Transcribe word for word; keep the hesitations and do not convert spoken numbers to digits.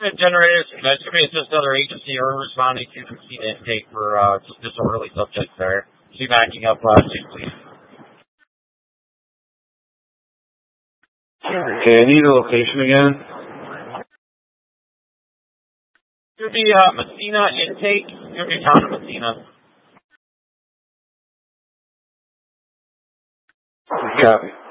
Generators, that should be just another agency or responding to the scene intake for uh, disorderly subjects there. She backing up uh, two, please. Okay, I need the location again. Should be uh, Messina intake. Should be town of Messina. Copy.